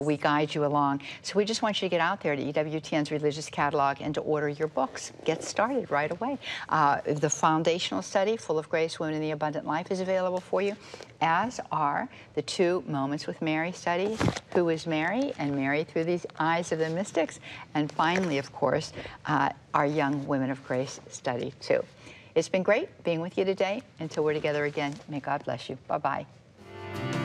We guide you along. So we just want you to get out there to EWTN's religious catalog and to order your books. Get started right away. The foundational study, Full of Grace, Women in the Abundant Life, is available for you, as are the 2 Moments with Mary studies, Who is Mary? And Mary Through the Eyes of the Mystics. And finally, of course, our Young Women of Grace study, too. It's been great being with you today. Until we're together again, may God bless you. Bye-bye.